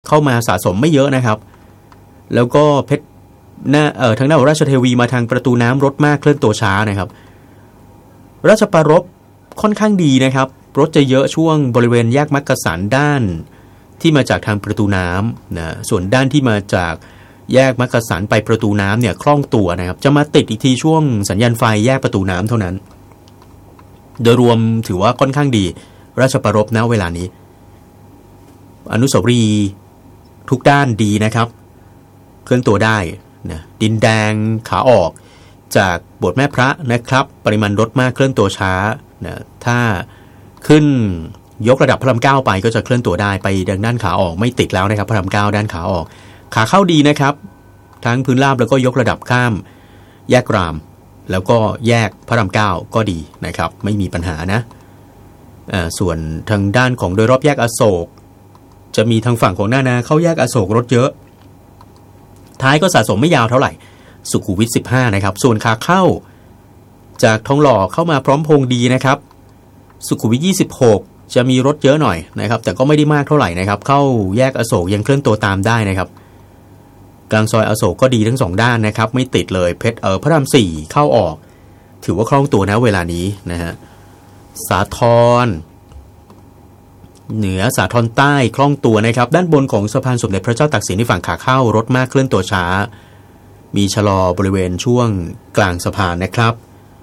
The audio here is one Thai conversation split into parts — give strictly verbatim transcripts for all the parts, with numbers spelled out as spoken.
เข้ามาสะสมไม่เยอะนะครับแล้วก็เพชรหน้าเอ่อทางด้านของราชเทวีมาทางประตูน้ำรถมากเคลื่อนตัวช้านะครับราชปรภค่อนข้างดีนะครับรถจะเยอะช่วงบริเวณแยกมักกะสันด้านที่มาจากทางประตูน้ำนะส่วนด้านที่มาจากแยกมักกะสันไปประตูน้ำเนี่ยคล่องตัวนะครับจะมาติดอีกทีช่วงสัญญาณไฟแยกประตูน้ำเท่านั้นโดยรวมถือว่าค่อนข้างดีราชปรภณเวลานี้อนุสาวรีย์ทุกด้านดีนะครับเคลื่อนตัวได้นะดินแดงขาออกจากโบสถ์แม่พระนะครับปริมาณรถมากเคลื่อนตัวช้านะถ้าขึ้นยกระดับพระรามเก้าไปก็จะเคลื่อนตัวได้ไปทางด้านขาออกไม่ติดแล้วนะครับพระรามเก้าด้านขาออกขาเข้าดีนะครับทั้งพื้นราบแล้วก็ยกระดับข้ามแยกรามแล้วก็แยกพระรามเก้าก็ดีนะครับไม่มีปัญหานะอ่าส่วนทางด้านของโดยรอบแยกอโศกจะมีทางฝั่งของหน้านาเข้าแยกอโศกรถเยอะท้ายก็สะสมไม่ยาวเท่าไหร่สุขุมวิทสิบห้านะครับส่วนขาเข้าจากทองหล่อเข้ามาพร้อมพงษ์ดีนะครับสุขุมวิทยี่สิบหกจะมีรถเยอะหน่อยนะครับแต่ก็ไม่ได้มากเท่าไหร่นะครับเข้าแยกอโศกยังเคลื่อนตัวตามได้นะครับกลางซอยอโศกก็ดีทั้งสองด้านนะครับไม่ติดเลยเพชรเออพระรามสี่เข้าออกถือว่าคล่องตัวนะเวลานี้นะฮะสาทรเหนือสาทรใต้คล่องตัวนะครับด้านบนของสะพานสมเด็จพระเจ้าตากสินในฝั่งขาเข้ารถมากเคลื่อนตัวช้ามีชะลอบริเวณช่วงกลางสะพานนะครับ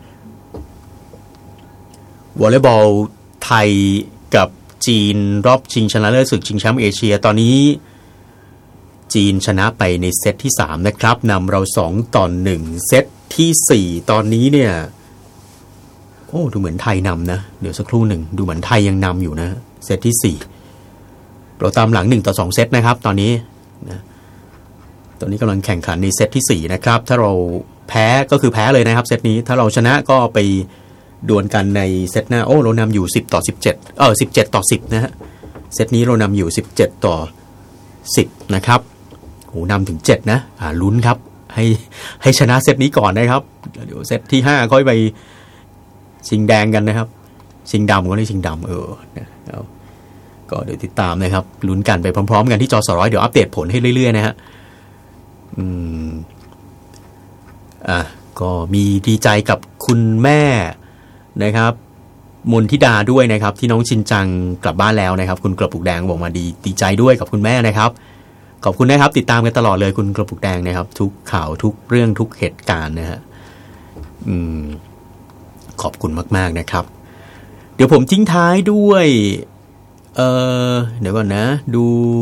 วอลเลย์บอลไทยกับจีนรอบชิงชนะเลิศศึกชิงแชมป์เอเชียตอนนี้จีนชนะไปในเซตที่สามนะครับนำเราสองต่อหนึ่งเซตที่สี่ตอนนี้เนี่ยโอ้ดูเหมือนไทยนำนะเดี๋ยวสักครู่หนึ่งดูเหมือนไทยยังนำอยู่นะเซตที่สี่เราตามหลังหนึ่งต่อสองเซตนะครับตอนนี้นะตอนนี้กำลังแข่งขันในเซตที่สี่นะครับถ้าเราแพ้ก็คือแพ้เลยนะครับเซตนี้ถ้าเราชนะก็ไปดวลกันในเซตหน้าโอ้เรานำอยู่สิบต่อสิบเจ็ดเออสิบเจ็ดต่อสิบนะฮะเซตนี้เรานำอยู่สิบเจ็ดต่อสิบนะครับโอ้นำถึงเจ็ดนะอ่าลุ้นครับให้ให้ชนะเซตนี้ก่อนนะครับเดี๋ยวเซตที่ห้าค่อยไปชิงแดงกันนะครับชิงดำก็ได้ชิงดำเออก็เดี๋ยวติดตามนะครับลุ้นกันไปพร้อมๆกันที่จสร้อยเดี๋ยวอัปเดตผลให้เรื่อยๆนะฮะอืมอ่ะก็มีดีใจกับคุณแม่นะครับมนทิดาด้วยนะครับที่น้องชินจังกลับบ้านแล้วนะครับคุณกระปุกแดงบอกมาดีดีใจด้วยกับคุณแม่นะครับขอบคุณนะครับติดตามกันตลอดเลยคุณกระปุกแดงนะครับทุกข่าวทุกเรื่องทุกเหตุการณ์นะฮะอืมขอบคุณมากๆนะครับเดี๋ยวผมทิ้งท้ายด้วยเออเดี๋ยวก่อนนะดู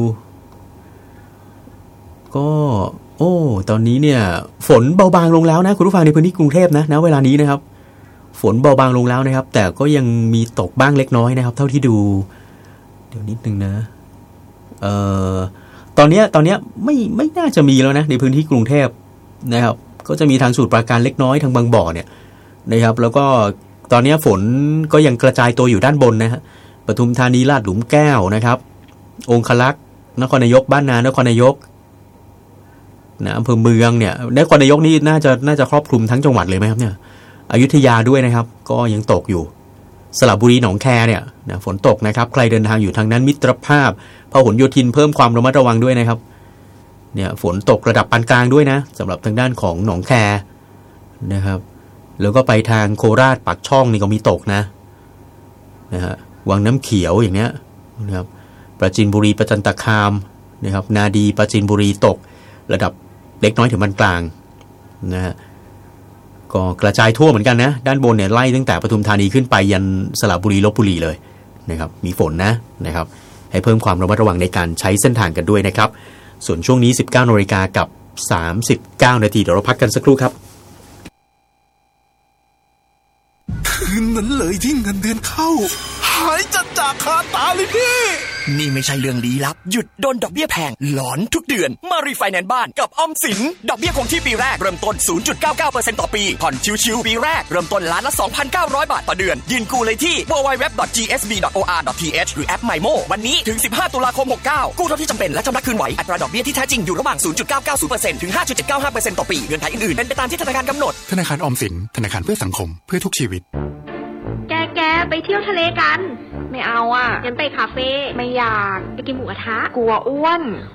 ก็โอ้ตอนนี้เนี่ยฝนเบาบางลงแล้วนะคุณผู้ฟังในพื้นที่กรุงเทพนะณเวลานี้นะครับฝนเบาบางลงแล้วนะครับแต่ก็ยังมีตกบ้างเล็กน้อยนะครับเท่าที่ดูเดี๋ยวนิดนึงนะเอ่อตอนนี้ตอนนี้ไม่ไม่น่าจะมีแล้วนะในพื้นที่กรุงเทพนะครับก็จะมีทางสมุทรปราการเล็กน้อยทางบางบ่อเนี่ยนะครับแล้วก็ตอนนี้ฝนก็ยังกระจายตัวอยู่ด้านบนนะฮะปทุมธานีลาดหลุมแก้วนะครับองคลักษณ์นครนายกบ้านนานครนายกนะอำเภอเมืองเนี่ยนครนายกนี่น่าจะน่าจะครอบคลุมทั้งจังหวัดเลยไหมครับเนี่ยอยุธยาด้วยนะครับก็ยังตกอยู่สระบุรีหนองแคเนี่ยนะฝนตกนะครับใครเดินทางอยู่ทางนั้นมิตรภาพพหลโยธินเพิ่มความระมัดระวังด้วยนะครับเนี่ยฝนตกระดับปานกลางด้วยนะสำหรับทางด้านของหนองแคนะครับแล้วก็ไปทางโคราชปากช่องนี่ก็มีตกนะนะฮะวังน้ำเขียวอย่างเนี้ยนะครับปราจีนบุรีประจันตคามนะครับนาดีปราจีนบุรีตกระดับเล็กน้อยถึงปานกลางนะฮะก็กระจายทั่วเหมือนกันนะด้านบนเนี่ยไล่ตั้งแต่ปทุมธานีขึ้นไปยันสระบุรีลพบุรีเลยนะครับมีฝนนะนะครับให้เพิ่มความระมัดระวังในการใช้เส้นทางกันด้วยนะครับส่วนช่วงนี้ สิบเก้านาฬิกากับสามสิบเก้านาทีเดี๋ยวเราพักกันสักครู่ครับคืนนั้นเลยที่เงินเดือนเข้าหายจัดจากคาตาเลยพี่นี่ไม่ใช่เรื่องลี้ลับหยุดโดนดอกเบี้ยแพงหลอนทุกเดือนมารีไฟแนนซ์บ้านกับออมสินดอกเบี้ยคงที่ปีแรกเริ่มต้น ศูนย์จุดเก้าเก้าเปอร์เซ็นต์ ต่อปีผ่อนชิวๆปีแรกเริ่มต้นล้านละ สองพันเก้าร้อย บาทต่อเดือนยื่นกู้เลยที่ ดับเบิลยู ดับเบิลยู ดับเบิลยู ดอท จี เอส บี ดอท โอ อาร์ ดอท ที เอช หรือแอป ไมโม วันนี้ถึงสิบห้าตุลาคมหกเก้ากู้เท่าที่จำเป็นและชำระคืนไหวอัตราดอกเบี้ยที่แท้จริงอยู่ระหว่าง ศูนย์จุดเก้าเก้าศูนย์เปอร์เซ็นต์ ถึง ห้าจุดเจ็ดเก้าห้าเปอร์เซ็นต์ ต่อปีเงื่อนไขอื่นๆเป็นไปตามที่ธนาคารกำหนดธนาคารออมสินธนาคารเพื่อสังคมเพื่อทุกชีวิตแกแกไปเที่ยวทะเลกันไม่เอาอ่ะงั้นไปคาเฟ่ไม่อยากไปกินหมูกระทะกลัวอ้วน